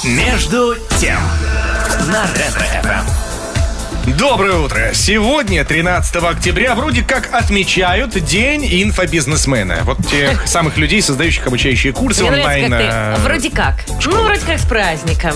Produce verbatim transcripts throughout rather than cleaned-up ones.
Между тем на Ретро-эф эм. Доброе утро. Сегодня, тринадцатого октября, вроде как отмечают День инфобизнесмена. Вот тех самых людей, создающих обучающие курсы Мне онлайн. нравится, как ты, вроде как. Ну, вроде как с праздником.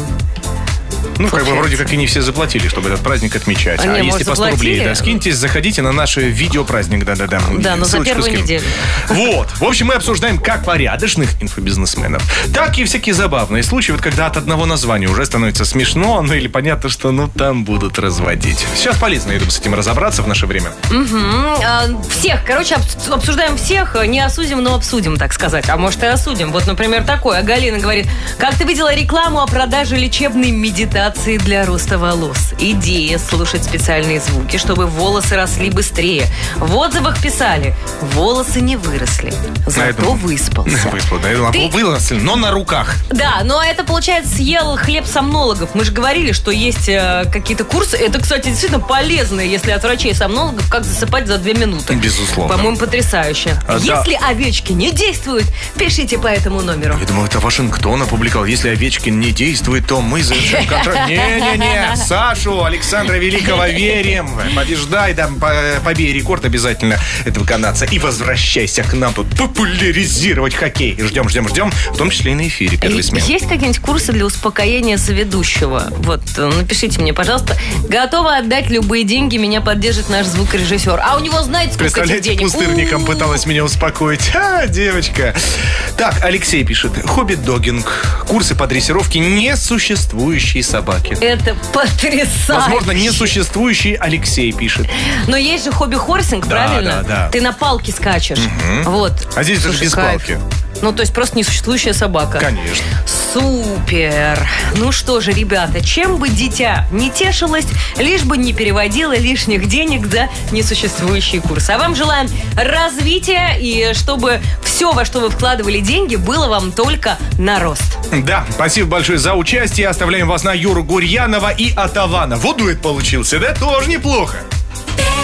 Ну, как бы вроде как и не все заплатили, чтобы этот праздник отмечать. А, а не, если может, по сто рублей, заплатили? да, скиньтесь, заходите на наш видеопраздник, да-да-да. Да, но за Ссылочку первую скину. неделю. Вот. В общем, мы обсуждаем как порядочных инфобизнесменов, так и всякие забавные случаи, вот когда от одного названия уже становится смешно, ну или понятно, что ну там будут разводить. Сейчас полезно, я думаю, с этим разобраться в наше время. Угу. А, всех, короче, об- обсуждаем всех, не осудим, но обсудим, так сказать. А может и осудим. Вот, например, такое. Галина говорит: как ты видела рекламу о продаже лечебной медитации для роста волос? Идея слушать специальные звуки, чтобы волосы росли быстрее. В отзывах писали: волосы не выросли, зато думаю, выспался. Выспал, да, я думал, Ты- выросли, но на руках. Да, но это, получается, съел хлеб сомнологов. Мы же говорили, что есть э, какие-то курсы. Это, кстати, действительно полезно, если от врачей-сомнологов, как засыпать за две минуты. Безусловно. По-моему, потрясающе. А, да. Если овечки не действуют, пишите по этому номеру. Я думал, это Вашингтон опубликовал. Если Овечкин не действует, то мы завершаем контроль. Не-не-не, Сашу, Александра Великого верим. Побеждай, да, по- побей рекорд обязательно этого канадца. И возвращайся к нам тут популяризировать хоккей. Ждем, ждем, ждем. В том числе и на эфире первой смены. Есть какие-нибудь курсы для успокоения соведущего? Вот, э, напишите мне, пожалуйста. Готова отдать любые деньги, меня поддержит наш звукорежиссер. А у него, знаете, сколько этих Представляете, денег? пустырником У-у-у. пыталась меня успокоить. А, девочка. Так, Алексей пишет. Хобби-догинг. Курсы по дрессировке несуществующей собаки. Это потрясающе. Возможно, несуществующий Алексей пишет. Но есть же хобби-хорсинг, Да, правильно? да, да. Ты на палке скачешь. Вот. А здесь даже Слушай, без кайф. палки. Ну, то есть просто несуществующая собака. Конечно. Супер. Ну что же, ребята, чем бы дитя не тешилось, лишь бы не переводило лишних денег за несуществующие курсы. А вам желаем развития и чтобы все, во что вы вкладывали деньги, было вам только на рост. Да, спасибо большое за участие. Оставляем вас на Юру Гурьянова и Атавана. Вот дуэт получился, да? Тоже неплохо.